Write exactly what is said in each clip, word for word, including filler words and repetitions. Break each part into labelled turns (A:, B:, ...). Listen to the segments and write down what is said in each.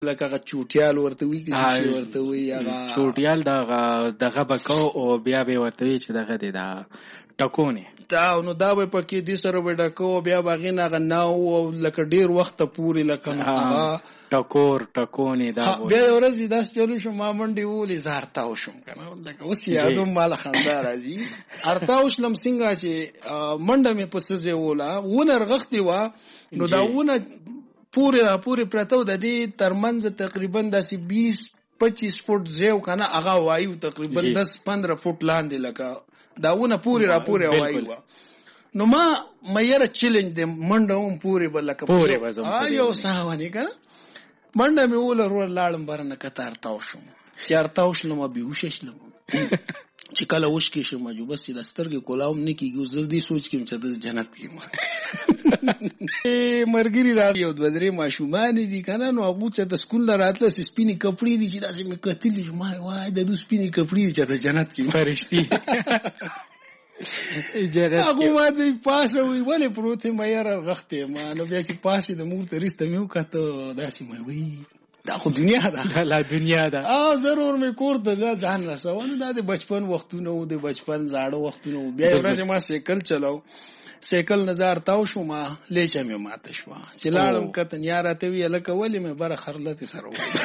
A: لکه هغه چوټیال ورته وي که څه شي ورته وي هغه
B: چوټیال دغه دغه به کو او بیا به ورته وي چې دغه دی دا ټکونې
A: دا نو دا به پکې دې سره به ډکو بیا به هغې نه هغه ناو او لکه ډېر وخته پورې لکه نو هغه
B: ټکور ټکونې دا
A: بیا یو ورځ داسې چلو شو ما منډې وولې زه هرتاو شم که نه لکه اوس یادوم ماله خندا راځي هرتاو شلم څنګه چې منډه مې په څه ځای ووله ونه رغښتې وه نو دا ونه پورې را پورې پرته و د دې ترمنځ تقریبا داسې بیس پچیس فوټ ځای و که نه هغه وایو تقریبا دس پندره فوټ لاندې لکه دا ونه پورې را پورې وایو وه نو ما مېره چیلنج دی منډه هم پورې به لکه یو ساه ونې که نه منډه مې وله رور لاړم بره نه کته ارتاو شم چې ارتاو شلم بېهوشه شلم چې کله وشکې شم جو بس چې د سترګې کولاو هم نه کېږي اوس زه دې سوچ کېم چې د جنت کې ملګري راغلي یو دوه درې ماشومانې دي که نه نو هغو چې د سکول نه راتله چې سپینې کپړې دي چې داسې مې کتلي چې ما وای د دوی سپینې کپړې دي چې د جنت کې
B: فرشتي
A: هغو ما ته پاسه وي ولې پروت یم یاره رغښتی یم نو بیا چې پاسې د مور تریس ته مې وکته داسې مې وایي دا خو دنیا ده
B: لا دنیا ده
A: او ضرور مې کور ته ځان رسوه نو دا د بچپن وختونه و د بچپن زاړه وختونه و بیا یو ورځ ما سیکل چلاو سیکل نه زه ارتاو شوم لیچه مې ماته شوه چې لاړم کتن یا راته ویې هلکه ولې مې بره خرلتې سره وویل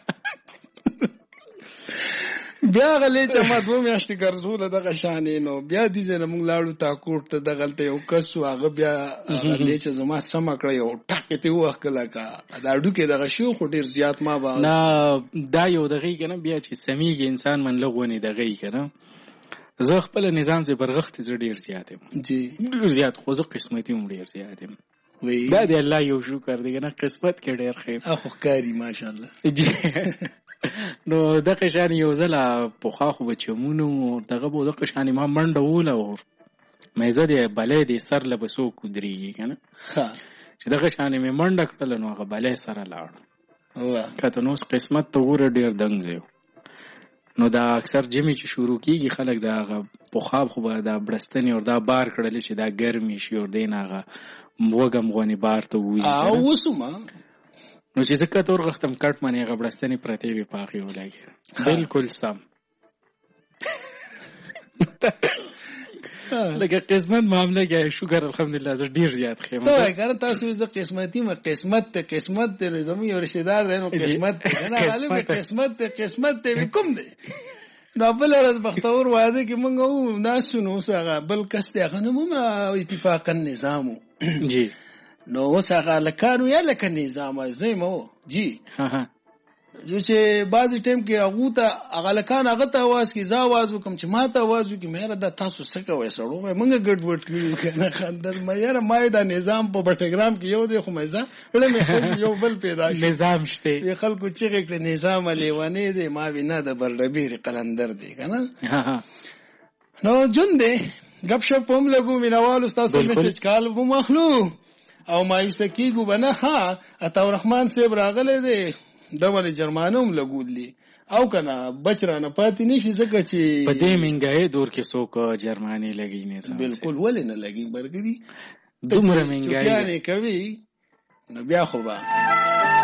A: بیا هغه لیچه ما دوه میاشتې ګرځوله دغه شانې نو بیا دې ځای نه موږ لاړو تاکوټ ته دغلته یو کس و هغه بیا هغه لیچه زما سمه کړه یو ټاکې ته ووهکه لکه دا هډوکې دغه شي خو ډېر زیات ما به
B: نه دا یو دغې که نه بیا چې سمیږي انسان من لغونې دغې که نه زه خپله نظام چې برغښتې زه ډېر زیات یم ډېر زیات خو زه قسمتي هم ډېر زیات یم دا د الله یو شکر دی که نه قسمت کې ډېر ښه یم
A: خو ښکاري ماشاءالله
B: نو دغه شانې یو ځله پخوا خو به چمونه و دغه به دغه شانې ما منډه ووله او میزه دی بلی دی سر له به څوک ودرېږي که نه چې دغه شانې مې منډه کړله نو هغه بلی سره لاړ که ته نو اوس قسمت ته وګوره ډېر دنګ ځای نو دا اکثر جمعې چې شروع کېږي خلک د هغه پخوا خو به دا بړستنې ور دا بار کړلې چې دا ګرمې شي ور دی نه هغه وږم غونې بار ته ووځي
A: اوس هم
B: نو چې زه کته ورغښتم کټ منې هغه بړستنې پرتې وې په هغې ولګې بلکل سم لکه قسمت معامله کې شکر الحمدلله زه ډېر زیات ښه یم
A: ته وایې که نه تاسو زه قسمتي یم قسمت ته قسمت دی نو زموږ یو رشتهدار دی نو قسمت دی که نه غالب قسمت دی قسمت دی وي کوم دی نو بله ورځ بختور واده کې موږ وو ناستو نو اوس هغه بل کس دی هغه نوم هم اتفاقا نظام و
B: جی
A: نو اوس هغه هلکانو یا لکه نظام زه یم و جی جو چې بعضې ټایم کې هغو ته هغه هلکان هغه ته اواز کړي زه اواز وکړم چې ما ته اواز وکړي مې یاره دا تاسو څه کوئ سړو مې موږ ګډ وډ کړي وو که نه خندل مې یاره ما دا نظام په بټګرام کې یو دی خو مې زه زړه مې یو بل پیدا شي
B: نظام شته
A: وي خلکو چیغې کړې نظام لیونی دی ما وي نه د برډبیرې قلندر دی که نه نو جون دی ګپ شپ هم لګو مینهوالو ستاسو میسج کال هم اخلو او مایوسه کېږو به نه ها عطاالرحمن صاحب راغلی دی دا ولې جرمانه هم لګولي او که نه بچ رانه پاتې نه شي ځکه چې
B: په دې مهنګایي دور کې څوک جرمانې لګي نه
A: بالکل ولې نه لګي برګري
B: دومره مهنګایي
A: چوټیانې کوي نو بیا خو به